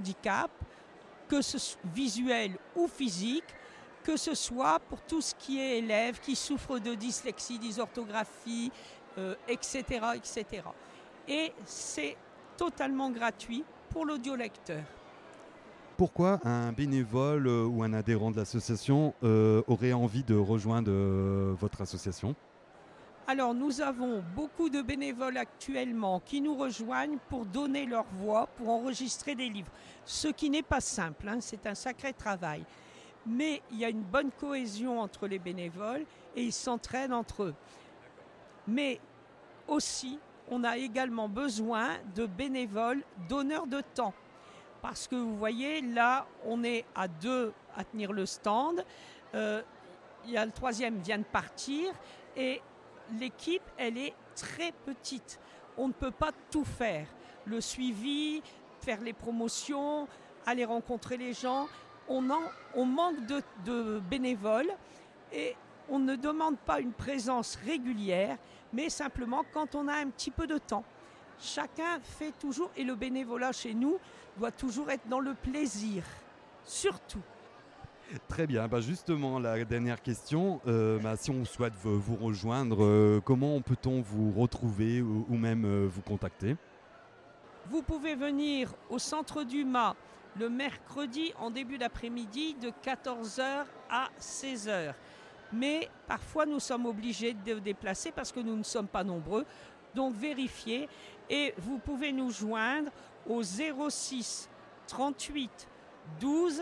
handicap, que ce soit visuel ou physique, que ce soit pour tout ce qui est élèves qui souffrent de dyslexie, dysorthographie, etc., etc. Et c'est totalement gratuit pour l'audiolecteur. Pourquoi un bénévole ou un adhérent de l'association aurait envie de rejoindre votre association ? Alors nous avons beaucoup de bénévoles actuellement qui nous rejoignent pour donner leur voix, pour enregistrer des livres. Ce qui n'est pas simple, hein, c'est un sacré travail. Mais il y a une bonne cohésion entre les bénévoles et ils s'entraident entre eux. Mais aussi, on a également besoin de bénévoles donneurs de temps. Parce que vous voyez, là, on est à 2 à tenir le stand. Le troisième vient de partir et l'équipe, elle est très petite. On ne peut pas tout faire. Le suivi, faire les promotions, aller rencontrer les gens. On manque de bénévoles et on ne demande pas une présence régulière, mais simplement quand on a un petit peu de temps. Chacun fait toujours, et le bénévolat chez nous doit toujours être dans le plaisir, surtout. Très bien, justement la dernière question, si on souhaite vous rejoindre, comment peut-on vous retrouver ou même vous contacter ? Vous pouvez venir au centre du Mât le mercredi en début d'après-midi de 14h à 16h. Mais parfois nous sommes obligés de déplacer parce que nous ne sommes pas nombreux. Donc vérifiez et vous pouvez nous joindre au 06 38 12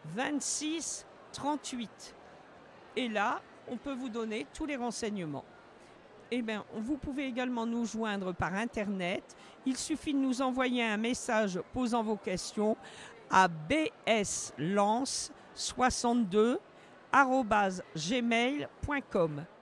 26 38. Et là, on peut vous donner tous les renseignements. Eh bien, vous pouvez également nous joindre par Internet. Il suffit de nous envoyer un message posant vos questions à bslance62@gmail.com.